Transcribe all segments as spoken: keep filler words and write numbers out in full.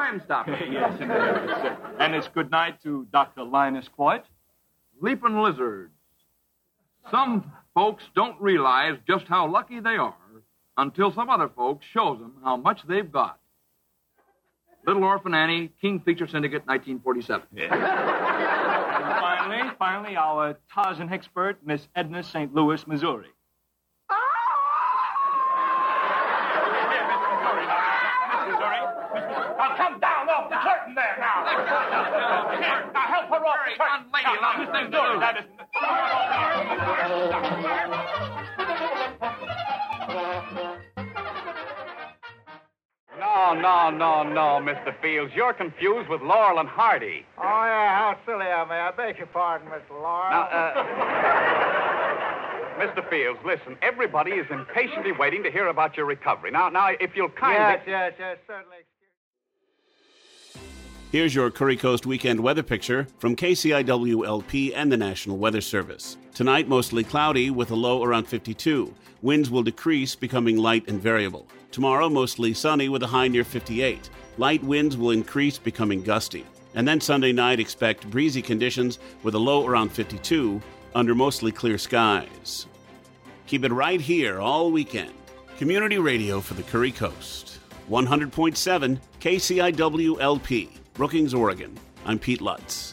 crime stopping. Yes, it is. And it's good night to Doctor Linus Coit. Leaping lizards. Some folks don't realize just how lucky they are until some other folks shows them how much they've got. Little Orphan Annie, King Feature Syndicate, nineteen forty-seven. Yes. And finally, finally, our Tarzan expert, Miss Edna Saint Louis, Missouri. Now come down off the curtain there now. Here, now help her off the curtain. Unladylike thing to do. That is... No, no, no, no, Mister Fields. You're confused with Laurel and Hardy. Oh, yeah, how silly of me. I beg your pardon, Mister Laurel. Now, uh... Mister Fields, listen, everybody is impatiently waiting to hear about your recovery. Now, now, if you'll kindly... Yes, yes, yes, certainly. Here's your Curry Coast weekend weather picture from K C I W L P and the National Weather Service. Tonight, mostly cloudy with a low around fifty-two. Winds will decrease, becoming light and variable. Tomorrow, mostly sunny with a high near fifty-eight. Light winds will increase, becoming gusty. And then Sunday night, expect breezy conditions with a low around fifty-two under mostly clear skies. Keep it right here all weekend. Community radio for the Curry Coast. one hundred point seven K C I W L P. Brookings, Oregon. I'm Pete Lutz.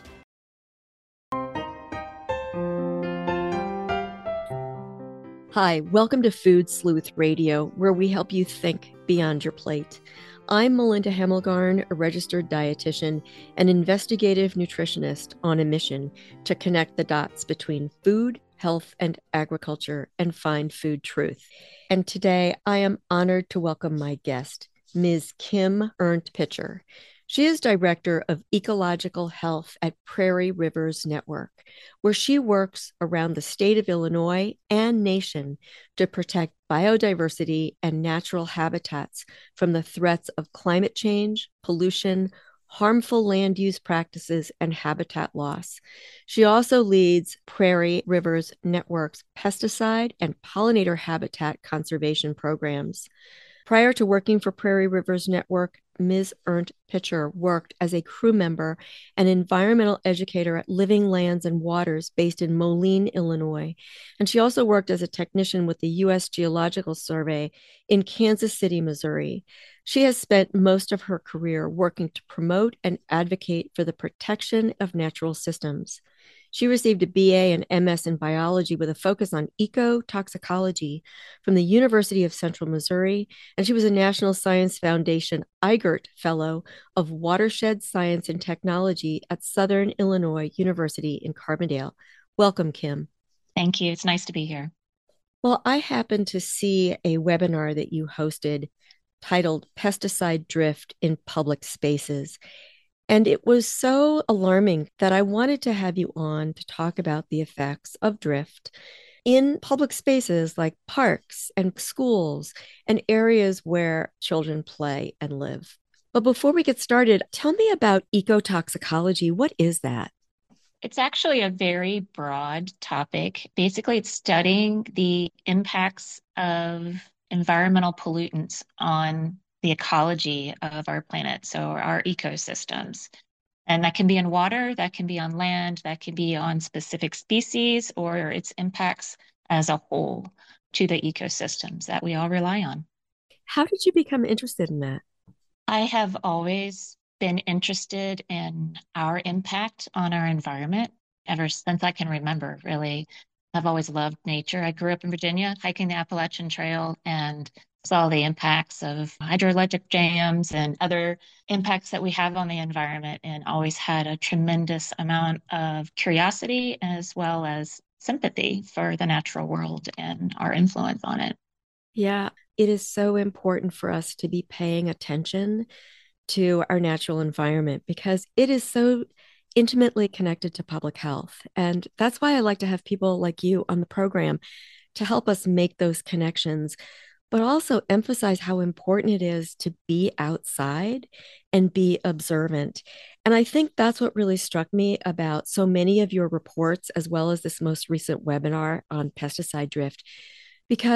Hi, welcome to Food Sleuth Radio, where we help you think beyond your plate. I'm Melinda Hemmelgarn, a registered dietitian and investigative nutritionist on a mission to connect the dots between food, health, and agriculture and find food truth. And today I am honored to welcome my guest, Miz Kim Erndt-Pitcher. She is Director of Ecological Health at Prairie Rivers Network, where she works around the state of Illinois and nation to protect biodiversity and natural habitats from the threats of climate change, pollution, harmful land use practices, and habitat loss. She also leads Prairie Rivers Network's pesticide and pollinator habitat conservation programs. Prior to working for Prairie Rivers Network, Miz Erndt-Pitcher worked as a crew member and environmental educator at Living Lands and Waters based in Moline, Illinois. And she also worked as a technician with the U S Geological Survey in Kansas City, Missouri. She has spent most of her career working to promote and advocate for the protection of natural systems. She received a B A and M S in biology with a focus on ecotoxicology from the University of Central Missouri, and she was a National Science Foundation Eigert Fellow of Watershed Science and Technology at Southern Illinois University in Carbondale. Welcome, Kim. Thank you. It's nice to be here. Well, I happened to see a webinar that you hosted titled Pesticide Drift in Public Spaces. And it was so alarming that I wanted to have you on to talk about the effects of drift in public spaces like parks and schools and areas where children play and live. But before we get started, tell me about ecotoxicology. What is that? It's actually a very broad topic. Basically, it's studying the impacts of environmental pollutants on the ecology of our planet, so our ecosystems. And that can be in water, that can be on land, that can be on specific species, or its impacts as a whole to the ecosystems that we all rely on. How did you become interested in that? I have always been interested in our impact on our environment ever since I can remember, really. I've always loved nature. I grew up in Virginia, hiking the Appalachian Trail, and saw the impacts of hydroelectric dams and other impacts that we have on the environment, and always had a tremendous amount of curiosity as well as sympathy for the natural world and our influence on it. Yeah, it is so important for us to be paying attention to our natural environment because it is so intimately connected to public health. And that's why I like to have people like you on the program to help us make those connections, but also emphasize how important it is to be outside and be observant. And I think that's what really struck me about so many of your reports, as well as this most recent webinar on pesticide drift, because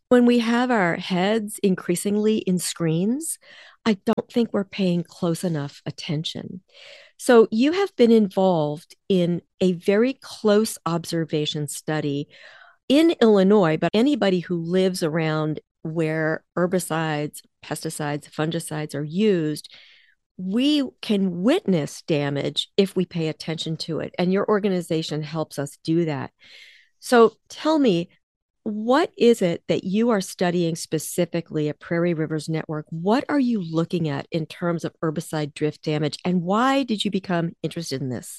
When we have our heads increasingly in screens, I don't think we're paying close enough attention. So, you have been involved in a very close observation study in Illinois, but anybody who lives around where herbicides, pesticides, fungicides are used, we can witness damage if we pay attention to it. And your organization helps us do that. So tell me, what is it that you are studying specifically at Prairie Rivers Network? What are you looking at in terms of herbicide drift damage, and why did you become interested in this?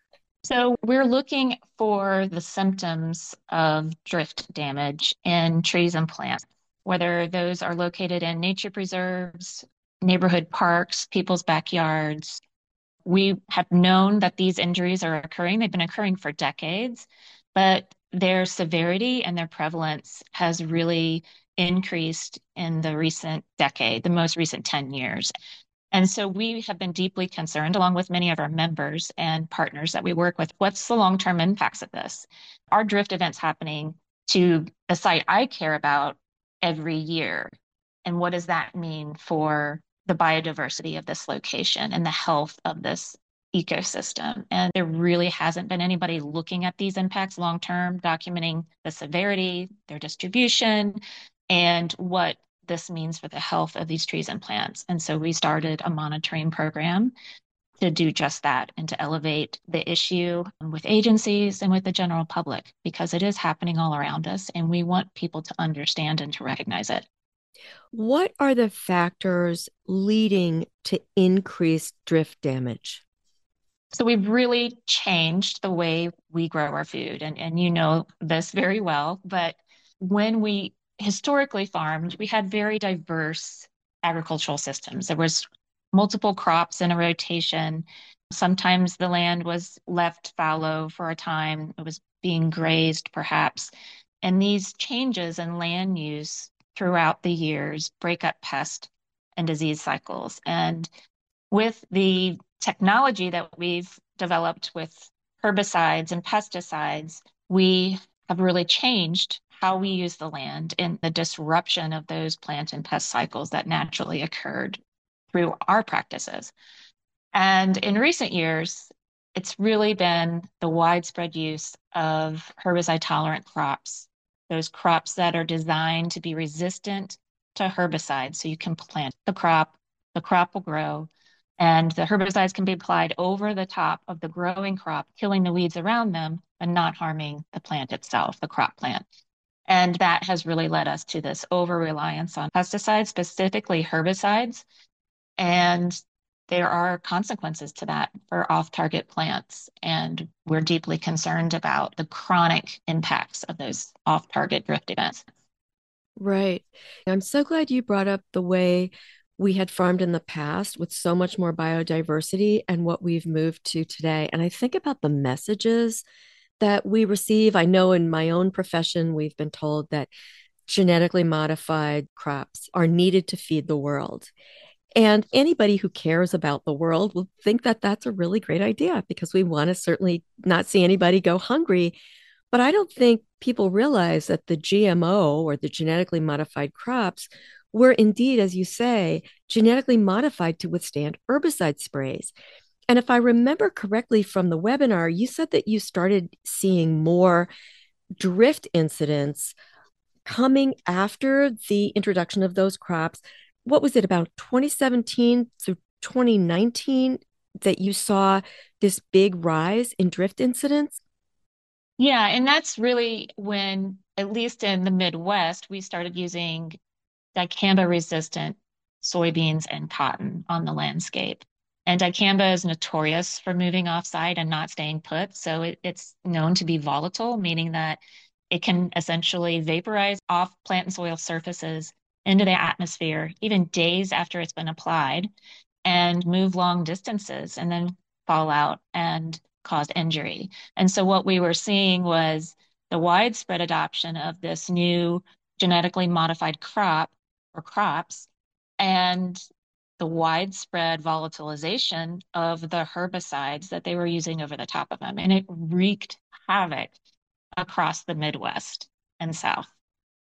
So we're looking for the symptoms of drift damage in trees and plants, whether those are located in nature preserves, neighborhood parks, people's backyards. We have known that these injuries are occurring. They've been occurring for decades, but their severity and their prevalence has really increased in the recent decade, the most recent ten years. And so we have been deeply concerned, along with many of our members and partners that we work with, what's the long-term impacts of this? Are drift events happening to the site I care about every year? And what does that mean for the biodiversity of this location and the health of this ecosystem? And there really hasn't been anybody looking at these impacts long-term, documenting the severity, their distribution, and what this means for the health of these trees and plants. And so we started a monitoring program to do just that and to elevate the issue with agencies and with the general public, because it is happening all around us and we want people to understand and to recognize it. What are the factors leading to increased drift damage? So we've really changed the way we grow our food. And, and you know this very well, but when we historically farmed, we had very diverse agricultural systems. There was multiple crops in a rotation. Sometimes the land was left fallow for a time. It was being grazed, perhaps. And these changes in land use throughout the years break up pest and disease cycles. And with the technology that we've developed with herbicides and pesticides, we have really changed how we use the land and the disruption of those plant and pest cycles that naturally occurred through our practices. And in recent years, it's really been the widespread use of herbicide-tolerant crops, those crops that are designed to be resistant to herbicides. So you can plant the crop, the crop will grow, and the herbicides can be applied over the top of the growing crop, killing the weeds around them, but not harming the plant itself, the crop plant. And that has really led us to this over-reliance on pesticides, specifically herbicides. And there are consequences to that for off-target plants. And we're deeply concerned about the chronic impacts of those off-target drift events. Right. I'm so glad you brought up the way we had farmed in the past with so much more biodiversity and what we've moved to today. And I think about the messages that we receive. I know in my own profession, we've been told that genetically modified crops are needed to feed the world. And anybody who cares about the world will think that that's a really great idea, because we want to certainly not see anybody go hungry. But I don't think people realize that the G M O, or the genetically modified crops, were indeed, as you say, genetically modified to withstand herbicide sprays. And if I remember correctly from the webinar, you said that you started seeing more drift incidents coming after the introduction of those crops. What was it, about twenty seventeen through twenty nineteen that you saw this big rise in drift incidents? Yeah, and that's really when, at least in the Midwest, we started using dicamba-resistant soybeans and cotton on the landscape. And dicamba is notorious for moving off-site and not staying put. So it, it's known to be volatile, meaning that it can essentially vaporize off plant and soil surfaces into the atmosphere, even days after it's been applied, and move long distances and then fall out and cause injury. And so what we were seeing was the widespread adoption of this new genetically modified crop or crops, and the widespread volatilization of the herbicides that they were using over the top of them. And it wreaked havoc across the Midwest and South.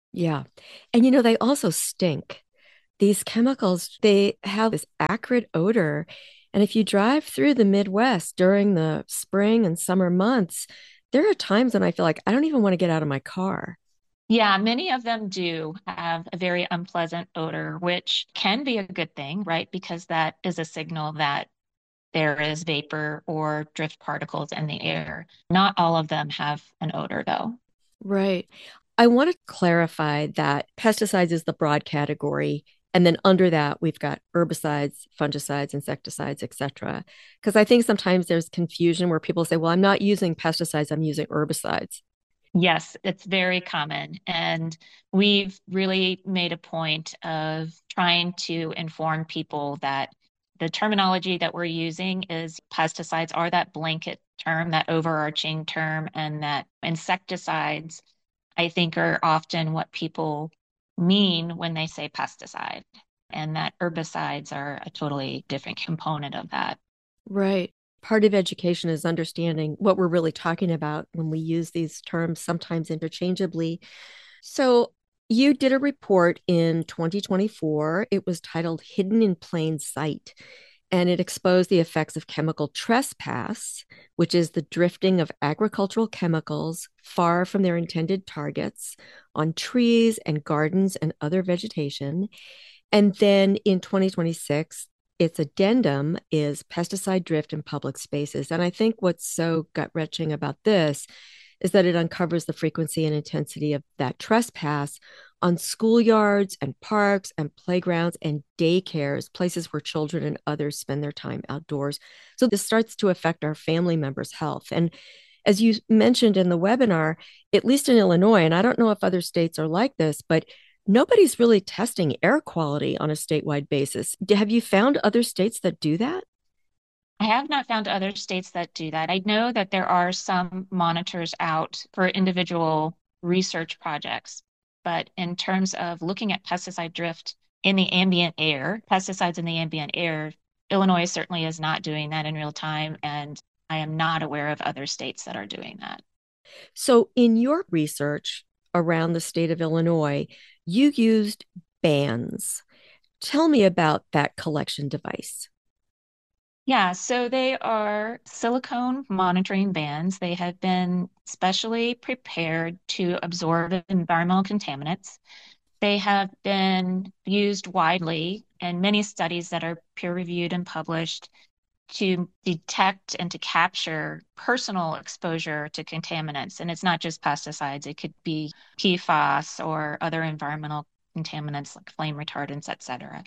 Yeah. And you know, they also stink. These chemicals, they have this acrid odor. And if you drive through the Midwest during the spring and summer months, there are times when I feel like I don't even want to get out of my car. Yeah, many of them do have a very unpleasant odor, which can be a good thing, right? Because that is a signal that there is vapor or drift particles in the air. Not all of them have an odor, though. Right. I want to clarify that pesticides is the broad category. And then under that, we've got herbicides, fungicides, insecticides, et cetera. Because I think sometimes there's confusion where people say, well, I'm not using pesticides, I'm using herbicides. Yes, it's very common. And we've really made a point of trying to inform people that the terminology that we're using is pesticides are that blanket term, that overarching term, and that insecticides, I think, are often what people mean when they say pesticide, and that herbicides are a totally different component of that. Right. Part of education is understanding what we're really talking about when we use these terms, sometimes interchangeably. So, you did a report in twenty twenty-four. It was titled Hidden in Plain Sight, and it exposed the effects of chemical trespass, which is the drifting of agricultural chemicals far from their intended targets on trees and gardens and other vegetation. And then in twenty twenty-six, its addendum is pesticide drift in public spaces. And I think what's so gut wrenching about this is that it uncovers the frequency and intensity of that trespass on schoolyards and parks and playgrounds and daycares, places where children and others spend their time outdoors. So this starts to affect our family members' health. And as you mentioned in the webinar, at least in Illinois, and I don't know if other states are like this, but nobody's really testing air quality on a statewide basis. Have you found other states that do that? I have not found other states that do that. I know that there are some monitors out for individual research projects, but in terms of looking at pesticide drift in the ambient air, pesticides in the ambient air, Illinois certainly is not doing that in real time, and I am not aware of other states that are doing that. So, in your research around the state of Illinois, you used bands. Tell me about that collection device. Yeah, so they are silicone monitoring bands. They have been specially prepared to absorb environmental contaminants. They have been used widely in many studies that are peer-reviewed and published to detect and to capture personal exposure to contaminants. And it's not just pesticides, it could be P F A S or other environmental contaminants like flame retardants, et cetera.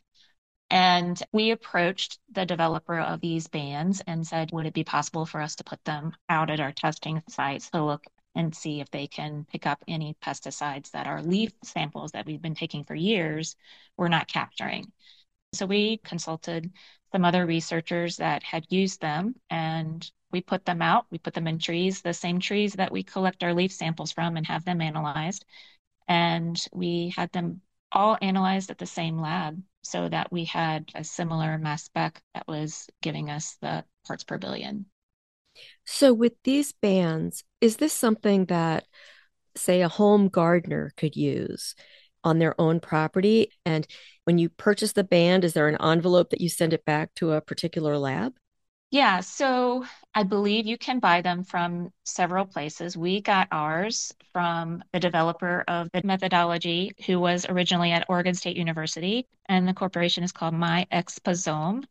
And we approached the developer of these bands and said, would it be possible for us to put them out at our testing sites to look and see if they can pick up any pesticides that our leaf samples that we've been taking for years were not capturing. So we consulted some other researchers that had used them, and we put them out. We put them in trees, the same trees that we collect our leaf samples from and have them analyzed. And we had them all analyzed at the same lab so that we had a similar mass spec that was giving us the parts per billion. So with these bands, is this something that, say, a home gardener could use on their own property? And when you purchase the band, is there an envelope that you send it back to a particular lab? Yeah, so I believe you can buy them from several places. We got ours from the developer of the methodology, who was originally at Oregon State University, and the corporation is called MyExposome.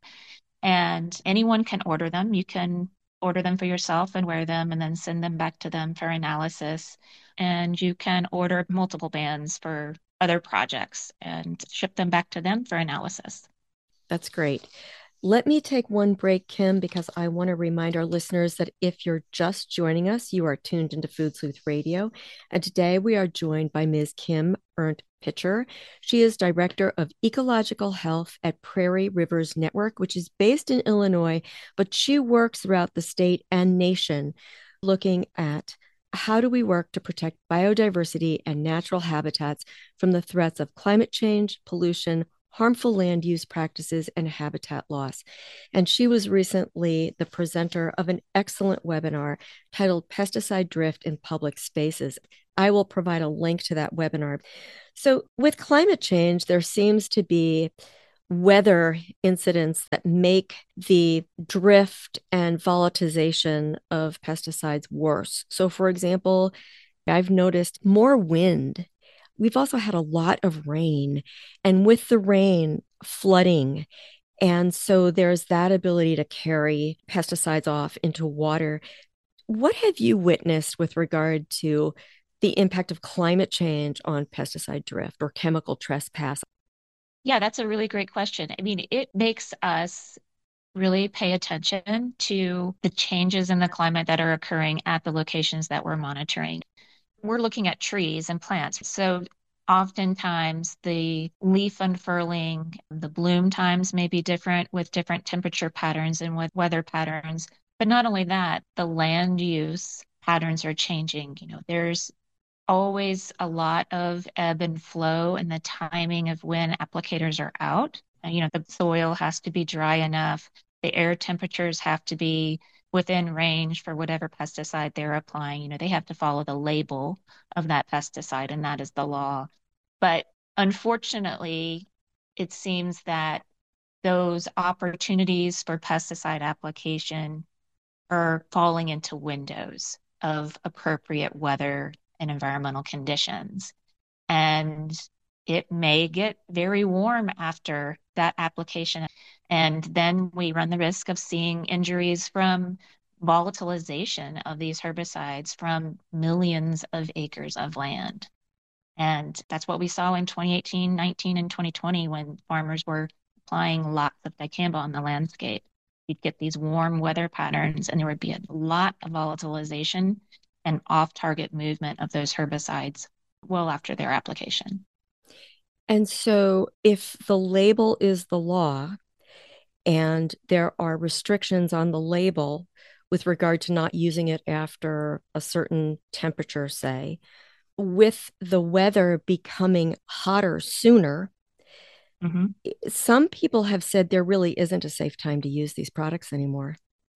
And anyone can order them. You can order them for yourself and wear them and then send them back to them for analysis. And you can order multiple bands for other projects and ship them back to them for analysis. That's great. Let me take one break, Kim, because I want to remind our listeners that if you're just joining us, you are tuned into Food Sleuth Radio. And today we are joined by Miz Kim Erndt Pitcher. She is Director of Ecological Health at Prairie Rivers Network, which is based in Illinois, but she works throughout the state and nation looking at how do we work to protect biodiversity and natural habitats from the threats of climate change, pollution, harmful land use practices, and habitat loss. And she was recently the presenter of an excellent webinar titled Pesticide Drift in Public Spaces. I will provide a link to that webinar. So with climate change, there seems to be weather incidents that make the drift and volatilization of pesticides worse. So for example, I've noticed more wind. We've also had a lot of rain, and with the rain, flooding. And so there's that ability to carry pesticides off into water. What have you witnessed with regard to the impact of climate change on pesticide drift or chemical trespass? Yeah, that's a really great question. I mean, it makes us really pay attention to the changes in the climate that are occurring at the locations that we're monitoring. We're looking at trees and plants. So oftentimes the leaf unfurling, the bloom times may be different with different temperature patterns and with weather patterns. But not only that, the land use patterns are changing. You know, there's always a lot of ebb and flow in the timing of when applicators are out. You know, the soil has to be dry enough. The air temperatures have to be within range for whatever pesticide they're applying. You know, they have to follow the label of that pesticide, and that is the law. But unfortunately, it seems that those opportunities for pesticide application are falling into windows of appropriate weather and environmental conditions. And it may get very warm after that application. And then we run the risk of seeing injuries from volatilization of these herbicides from millions of acres of land. And that's what we saw in twenty eighteen, nineteen, and twenty twenty when farmers were applying lots of dicamba on the landscape. You'd get these warm weather patterns, and there would be a lot of volatilization and off-target movement of those herbicides well after their application. And so if the label is the law and there are restrictions on the label with regard to not using it after a certain temperature, say, with the weather becoming hotter sooner, mm-hmm. some people have said there really isn't a safe time to use these products anymore.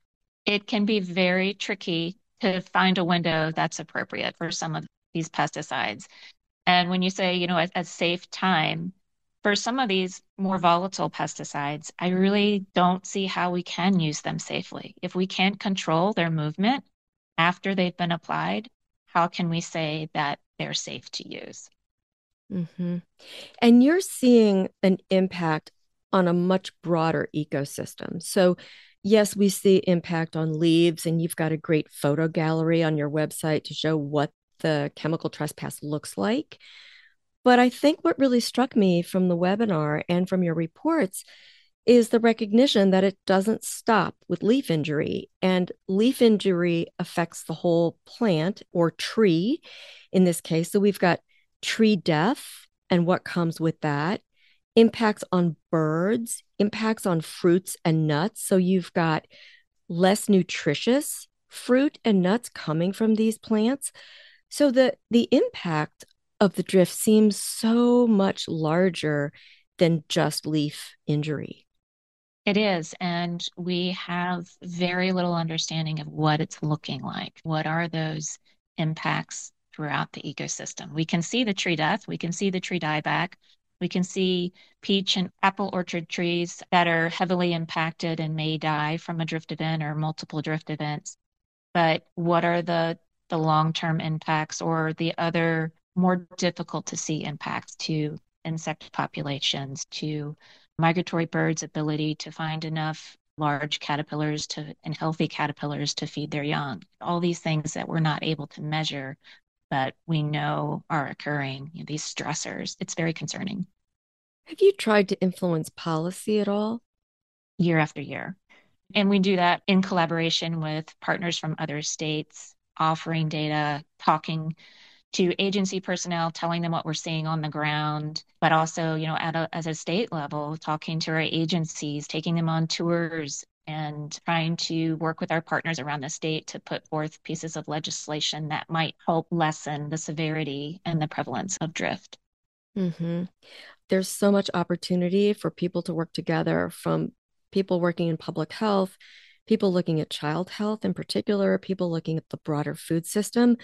It can be very tricky to find a window that's appropriate for some of these pesticides. And when you say, you know, a, a safe time, for some of these more volatile pesticides, I really don't see how we can use them safely. If we can't control their movement after they've been applied, how can we say that they're safe to use? Mm-hmm. And you're seeing an impact on a much broader ecosystem. So yes, we see impact on leaves, and you've got a great photo gallery on your website to show what the chemical trespass looks like. But I think what really struck me from the webinar and from your reports is the recognition that it doesn't stop with leaf injury, and leaf injury affects the whole plant or tree in this case. So we've got tree death and what comes with that, impacts on birds, impacts on fruits and nuts. So you've got less nutritious fruit and nuts coming from these plants. So the, the impact of the drift seems so much larger than just leaf injury. It is. And we have very little understanding of what it's looking like. What are those impacts throughout the ecosystem? We can see the tree death. We can see the tree dieback. We can see peach and apple orchard trees that are heavily impacted and may die from a drift event or multiple drift events. But what are the, the long-term impacts or the other more difficult to see impacts to insect populations, to migratory birds' ability to find enough large caterpillars to and healthy caterpillars to feed their young? All these things that we're not able to measure, but we know are occurring, you know, these stressors. It's very concerning. Have you tried to influence policy at all? Year after year. And we do that in collaboration with partners from other states, offering data, talking to agency personnel, telling them what we're seeing on the ground, but also, you know, at a, as a state level, talking to our agencies, taking them on tours, and trying to work with our partners around the state to put forth pieces of legislation that might help lessen the severity and the prevalence of drift. Mm-hmm. There's so much opportunity for people to work together, from people working in public health, people looking at child health in particular, people looking at the broader food system,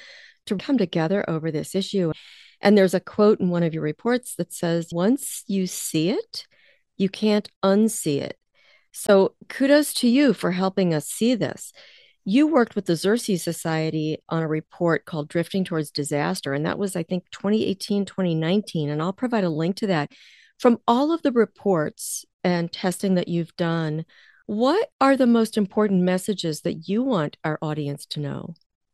to come together over this issue. And there's a quote in one of your reports that says, once you see it, you can't unsee it. So kudos to you for helping us see this. You worked with the Xerces Society on a report called Drifting Towards Disaster, and that was, I think, twenty eighteen, twenty nineteen, and I'll provide a link to that. From all of the reports and testing that you've done, what are the most important messages that you want our audience to know?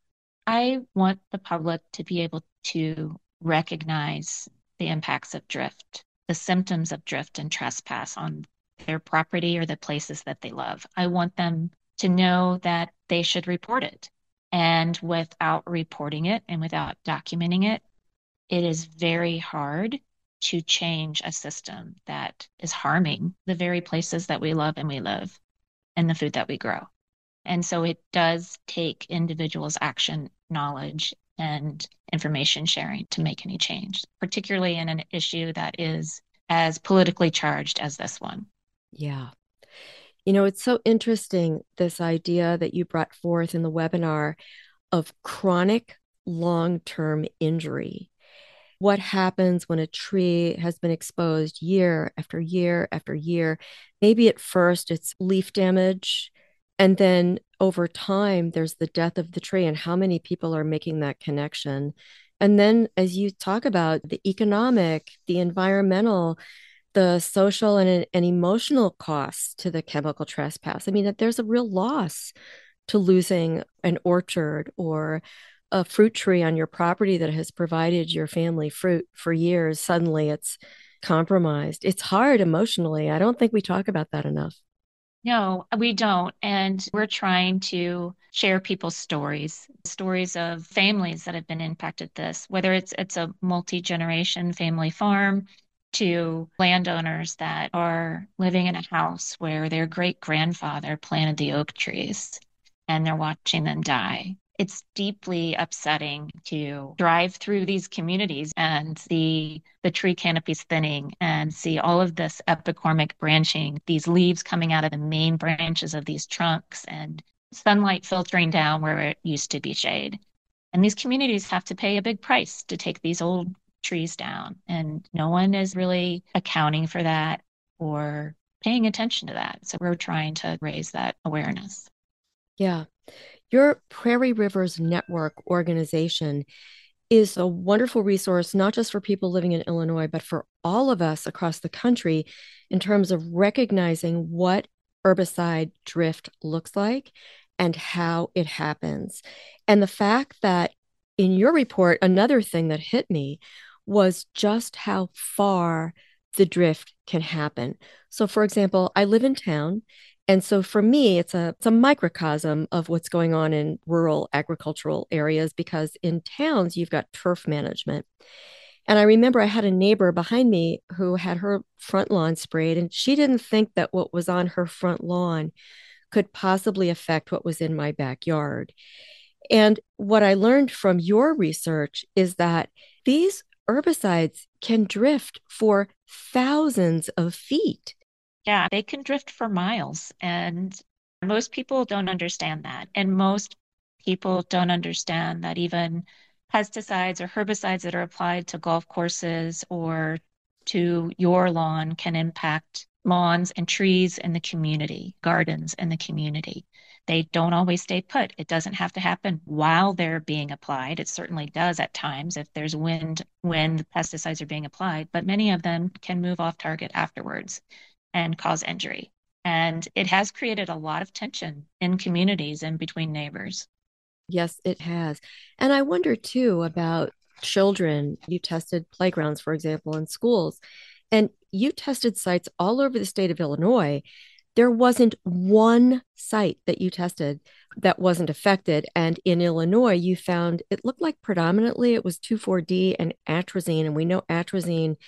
I want the public to be able to recognize the impacts of drift, the symptoms of drift and trespass on their property or the places that they love. I want them to know that they should report it. And without reporting it and without documenting it, it is very hard to change a system that is harming the very places that we love and we live and the food that we grow. And so it does take individuals' action, knowledge, and information sharing to make any change, particularly in an issue that is as politically charged as this one. Yeah. You know, it's so interesting, this idea that you brought forth in the webinar of chronic long-term injury. What happens when a tree has been exposed year after year after year? Maybe at first it's leaf damage, and then over time, there's the death of the tree, and how many people are making that connection. And then as you talk about the economic, the environmental, the social and, and emotional costs to the chemical trespass. I mean, that there's a real loss to losing an orchard or a fruit tree on your property that has provided your family fruit for years. Suddenly it's compromised. It's hard emotionally. I don't think we talk about that enough. No, we don't. And we're trying to share people's stories, stories of families that have been impacted this, whether it's it's a multi-generation family farm to landowners that are living in a house where their great-grandfather planted the oak trees and they're watching them die. It's deeply upsetting to drive through these communities and see the tree canopies thinning and see all of this epicormic branching, these leaves coming out of the main branches of these trunks and sunlight filtering down where it used to be shade. And these communities have to pay a big price to take these old trees down. And no one is really accounting for that or paying attention to that. So we're trying to raise that awareness. Yeah. Your Prairie Rivers Network organization is a wonderful resource, not just for people living in Illinois, but for all of us across the country in terms of recognizing what herbicide drift looks like and how it happens. And the fact that in your report, another thing that hit me was just how far the drift can happen. So, for example, I live in town. And so for me, it's a, it's a microcosm of what's going on in rural agricultural areas, because in towns, you've got turf management. And I remember I had a neighbor behind me who had her front lawn sprayed, and she didn't think that what was on her front lawn could possibly affect what was in my backyard. And what I learned from your research is that these herbicides can drift for thousands of feet. Yeah, they can drift for miles, and most people don't understand that. And most people don't understand that even pesticides or herbicides that are applied to golf courses or to your lawn can impact lawns and trees in the community, gardens in the community. They don't always stay put. It doesn't have to happen while they're being applied. It certainly does at times if there's wind when the pesticides are being applied, but many of them can move off target afterwards and cause injury. And it has created a lot of tension in communities and between neighbors. Yes, it has. And I wonder too about children. You tested playgrounds, for example, in schools, and you tested sites all over the state of Illinois. There wasn't one site that you tested that wasn't affected. And in Illinois, you found it looked like predominantly it was two four D and atrazine. And we know atrazine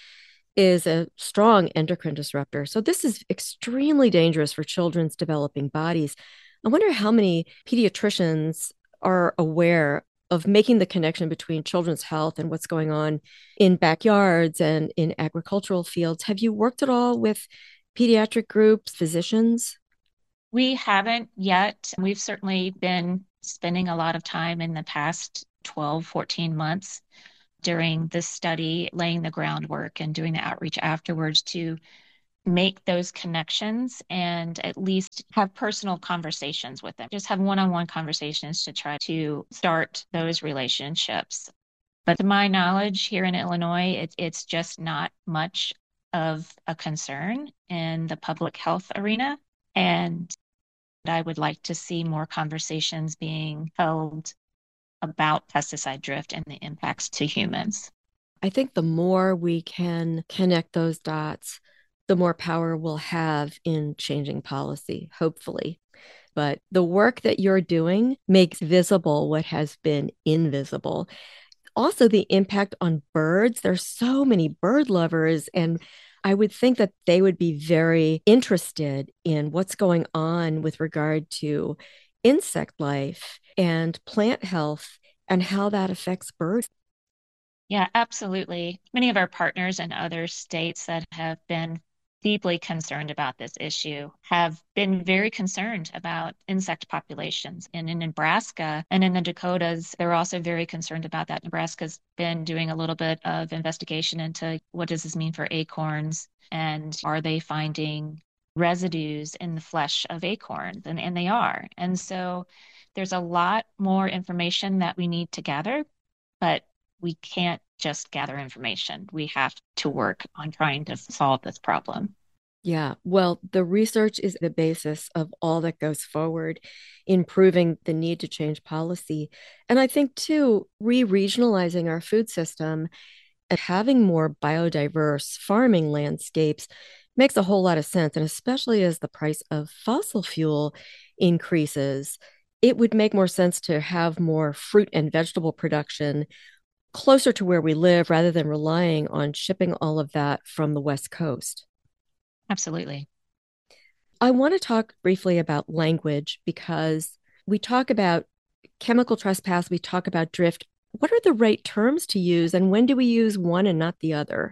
is a strong endocrine disruptor. So this is extremely dangerous for children's developing bodies. I wonder how many pediatricians are aware of making the connection between children's health and what's going on in backyards and in agricultural fields. Have you worked at all with pediatric groups, physicians? We haven't yet. We've certainly been spending a lot of time in the past twelve, fourteen months during this study, laying the groundwork and doing the outreach afterwards to make those connections and at least have personal conversations with them. Just have one-on-one conversations to try to start those relationships. But to my knowledge, here in Illinois, it, it's just not much of a concern in the public health arena. And I would like to see more conversations being held about pesticide drift and the impacts to humans. I think the more we can connect those dots, the more power we'll have in changing policy, hopefully. But the work that you're doing makes visible what has been invisible. Also, the impact on birds. There's so many bird lovers, and I would think that they would be very interested in what's going on with regard to insect life and plant health and how that affects birds. Yeah, absolutely. Many of our partners in other states that have been deeply concerned about this issue have been very concerned about insect populations. And in Nebraska and in the Dakotas, they're also very concerned about that. Nebraska's been doing a little bit of investigation into what does this mean for acorns, and are they finding residues in the flesh of acorns? And, and they are. And so there's a lot more information that we need to gather, but we can't just gather information. We have to work on trying to solve this problem. Yeah, well, the research is the basis of all that goes forward in proving the need to change policy. And I think, too, re-regionalizing our food system and having more biodiverse farming landscapes makes a whole lot of sense. And especially as the price of fossil fuel increases, it would make more sense to have more fruit and vegetable production closer to where we live rather than relying on shipping all of that from the West Coast. Absolutely. I want to talk briefly about language because we talk about chemical trespass, we talk about drift. What are the right terms to use, and when do we use one and not the other?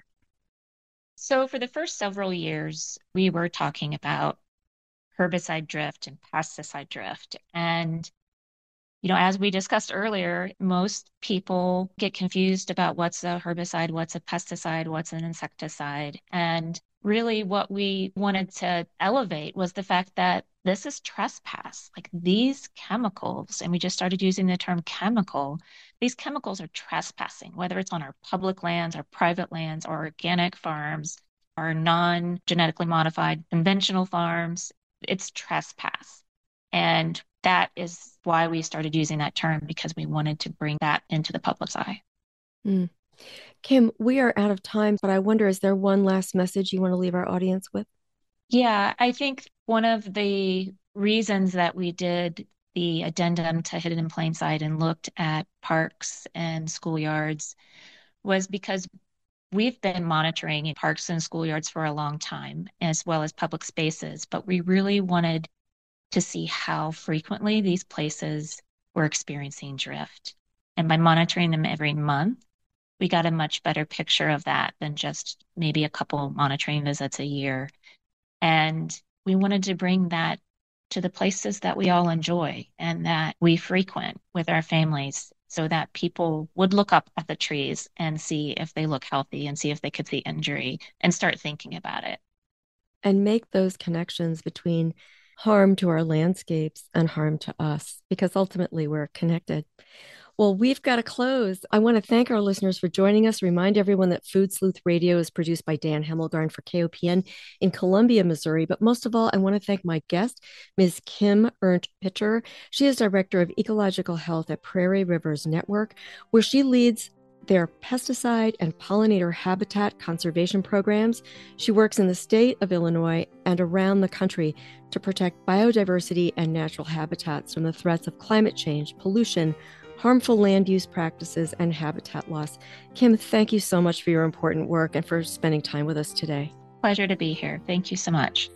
So for the first several years, we were talking about herbicide drift and pesticide drift. And you know, as we discussed earlier, most people get confused about what's a herbicide, what's a pesticide, what's an insecticide. And really what we wanted to elevate was the fact that this is trespass. Like these chemicals, and we just started using the term chemical, these chemicals are trespassing, whether it's on our public lands, our private lands, our organic farms, our non-genetically modified conventional farms. It's trespass. And that is why we started using that term, because we wanted to bring that into the public's eye. Mm. Kim, we are out of time, but I wonder, is there one last message you want to leave our audience with? Yeah, I think one of the reasons that we did the addendum to Hidden in Plain Sight and looked at parks and schoolyards was because we've been monitoring parks and schoolyards for a long time, as well as public spaces, but we really wanted to see how frequently these places were experiencing drift. And by monitoring them every month, we got a much better picture of that than just maybe a couple monitoring visits a year. And we wanted to bring that to the places that we all enjoy and that we frequent with our families, so that people would look up at the trees and see if they look healthy and see if they could see injury and start thinking about it. And make those connections between harm to our landscapes and harm to us, because ultimately we're connected. Well, we've got to close. I want to thank our listeners for joining us. Remind everyone that Food Sleuth Radio is produced by Dan Hemmelgarn for K O P N in Columbia, Missouri. But most of all, I want to thank my guest, Miz Kim Ernst-Pitcher. She is Director of Ecological Health at Prairie Rivers Network, where she leads their pesticide and pollinator habitat conservation programs. She works in the state of Illinois and around the country to protect biodiversity and natural habitats from the threats of climate change, pollution, harmful land use practices, and habitat loss. Kim, thank you so much for your important work and for spending time with us today. Pleasure to be here. Thank you so much.